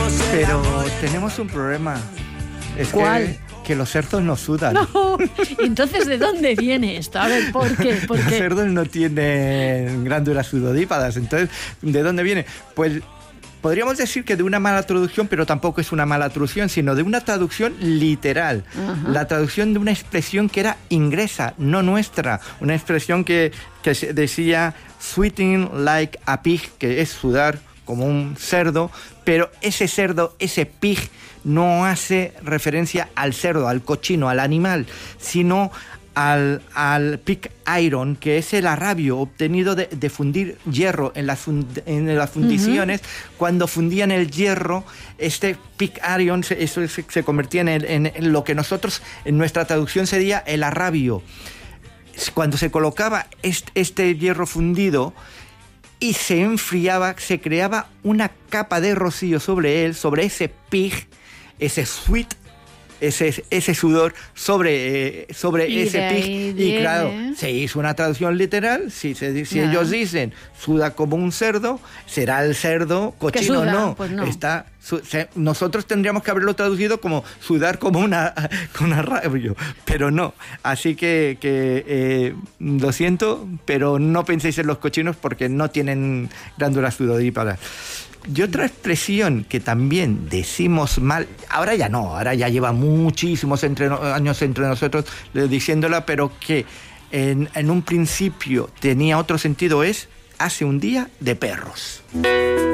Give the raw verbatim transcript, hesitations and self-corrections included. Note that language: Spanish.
Pero tenemos un problema. Es ¿Cuál? Que, que los cerdos no sudan. No. Entonces, ¿de dónde viene esto? A ver, ¿por qué? ¿Por Los qué? cerdos no tienen glándulas sudodípadas. Entonces, ¿de dónde viene? Pues podríamos decir que de una mala traducción, pero tampoco es una mala traducción, sino de una traducción literal. Uh-huh. La traducción de una expresión que era inglesa, no nuestra. Una expresión que, que decía sweating like a pig, que es sudar como un cerdo, pero ese cerdo, ese pig, no hace referencia al cerdo, al cochino, al animal, sino al, al pig iron, que es el arrabio obtenido de, de fundir hierro en las, fund, en las fundiciones. Uh-huh. Cuando fundían el hierro, este pig iron se, eso se, se convertía en, el, en, en lo que nosotros, en nuestra traducción sería el arrabio. Cuando se colocaba este, este hierro fundido y se enfriaba, se creaba una capa de rocío sobre él, sobre ese pig, ese sweat, ese, ese sudor sobre, eh, sobre ese pig. Y claro, se hizo una traducción literal. Si, se, si no. ellos dicen suda como un cerdo, será el cerdo cochino. Suda, no, pues no. Está, su, se, nosotros tendríamos que haberlo traducido como sudar como una, con una rabio, pero no. Así que, que eh, lo siento, pero no penséis en los cochinos porque no tienen glándulas sudodípadas. Y otra expresión que también decimos mal, ahora ya no, ahora ya lleva muchísimos entre, años entre nosotros diciéndola, pero que en, en un principio tenía otro sentido, es hace un día de perros.